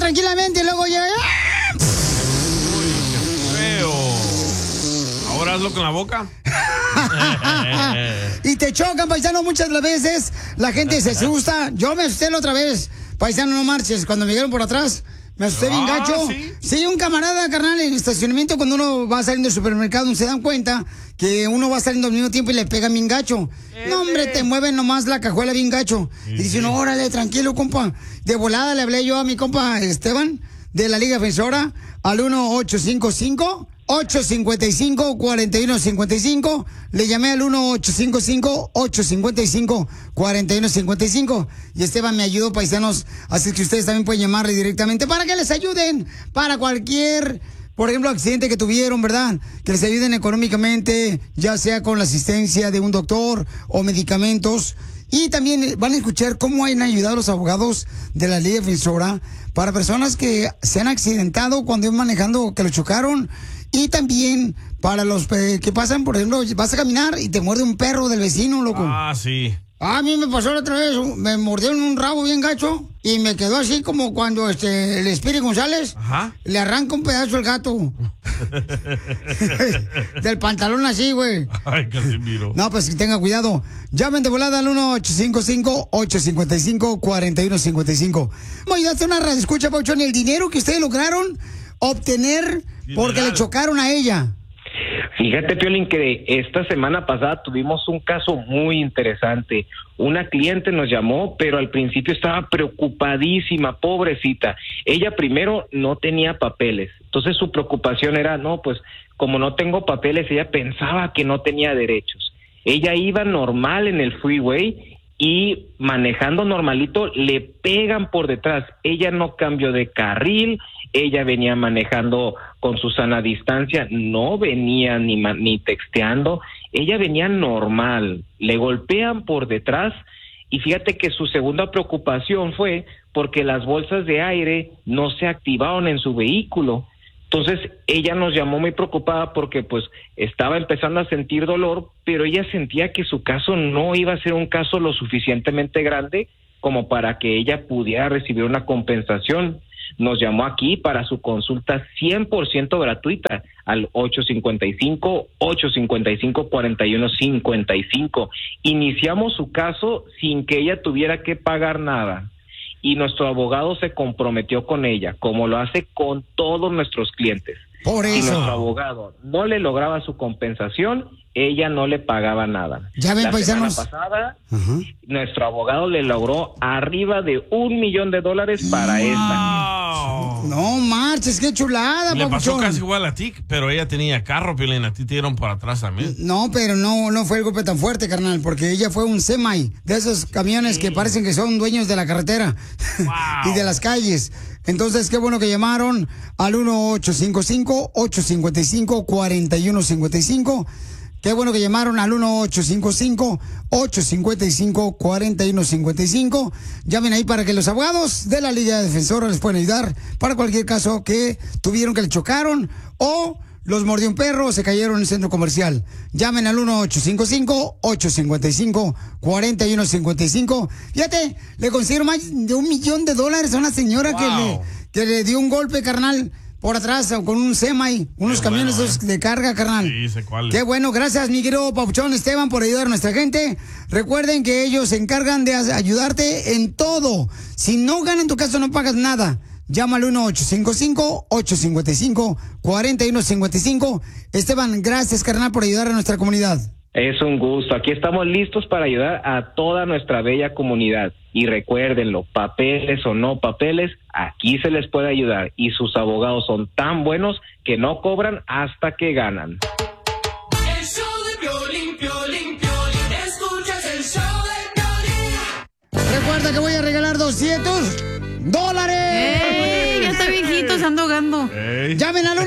tranquilamente y luego llega... Uy, qué feo. Ahora hazlo con la boca. Y te chocan, paisano, muchas de las veces. La gente se asusta. Yo me asusté la otra vez. Paisano, no marches. Cuando me llegaron por atrás, me asusté bien gacho. ¿Sí? Un camarada, carnal, en el estacionamiento, cuando uno va saliendo del supermercado, no se dan cuenta que uno va saliendo al mismo tiempo y le pega bien gacho. No, hombre, te mueven nomás la cajuela bien gacho. Y dice uno, órale, tranquilo, compa. De volada le hablé yo a mi compa Esteban, de la Liga Defensora, al 1-855-855-4155. Le llamé al 1-855-855-4155. Y Esteban me ayudó, paisanos. Así que ustedes también pueden llamarle directamente para que les ayuden. Para cualquier, por ejemplo, accidente que tuvieron, ¿verdad? Que les ayuden económicamente, ya sea con la asistencia de un doctor o medicamentos. Y también van a escuchar cómo han ayudado los abogados de la Liga Defensora para personas que se han accidentado cuando iban manejando, que lo chocaron. Y también para los que pasan, por ejemplo, vas a caminar y te muerde un perro del vecino, loco. Ah, sí. A mí me pasó la otra vez, me mordieron un rabo bien gacho y me quedó así como cuando el Espíritu González le arranca un pedazo al gato. Del pantalón así, güey. Ay, Casimiro. No, pues que tenga cuidado. Llamen de volada al 1-855-855-4155. Vamos a hacer una radioescucha, Pauchón, el dinero que ustedes lograron obtener porque le chocaron a ella. Fíjate, Piolín, que esta semana pasada tuvimos un caso muy interesante. Una cliente nos llamó, pero al principio estaba preocupadísima, pobrecita. Ella primero no tenía papeles, entonces su preocupación era, no, pues como no tengo papeles, ella pensaba que no tenía derechos. Ella iba normal en el freeway y manejando normalito le pegan por detrás. Ella no cambió de carril, ella venía manejando con su sana distancia, no venía ni texteando, ella venía normal, le golpean por detrás y fíjate que su segunda preocupación fue porque las bolsas de aire no se activaron en su vehículo. Entonces ella nos llamó muy preocupada porque pues estaba empezando a sentir dolor, pero ella sentía que su caso no iba a ser un caso lo suficientemente grande como para que ella pudiera recibir una compensación. Nos llamó aquí para su consulta 100% gratuita al 855-855-4155. Iniciamos su caso sin que ella tuviera que pagar nada. Y nuestro abogado se comprometió con ella, como lo hace con todos nuestros clientes. Por eso. Si nuestro abogado no le lograba su compensación, ella no le pagaba nada. Ya ven, paisanos. La semana pasada, nuestro abogado le logró arriba de $1 millón para esta. No marches, qué chulada, Le pasó papuchón. casi igual a ti, pero ella tenía carro, Piolín, a ti te dieron por atrás también. No, pero no fue el golpe tan fuerte, carnal, porque ella fue un semi, de esos camiones que parecen que son dueños de la carretera y de las calles. Entonces, qué bueno que llamaron al 1-855-855-4155. Qué bueno que llamaron al 1-855-855-4155. Llamen ahí para que los abogados de la Liga Defensora les puedan ayudar para cualquier caso que tuvieron que le chocaron o los mordió un perro o se cayeron en el centro comercial. Llamen al 1-855-855-4155. Fíjate, le consiguieron más de $1 millón a una señora que le dio un golpe, carnal, por atrás con un semi, unos camiones esos de carga, carnal. Sí, sé cuál. Qué bueno, gracias, mi querido Papuchón Esteban, por ayudar a nuestra gente. Recuerden que ellos se encargan de ayudarte en todo. Si no ganan tu caso, no pagas nada. Llama al 1-855-855-4155. Esteban, gracias, carnal, por ayudar a nuestra comunidad. Es un gusto. Aquí estamos listos para ayudar a toda nuestra bella comunidad. Y recuérdenlo, papeles o no papeles, aquí se les puede ayudar. Y sus abogados son tan buenos que no cobran hasta que ganan. El show de Piolín, Piolín, Piolín. Escuchas el show de Piolín. Recuerda que voy a regalar $200. ¡Ey! Ya está viejito, se anda ahogando. Llamen al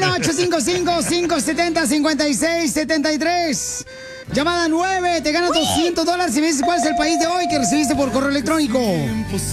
1-855-570-5673. Llamada 9, te ganas $200 si me dices cuál es el país de hoy que recibiste por correo electrónico.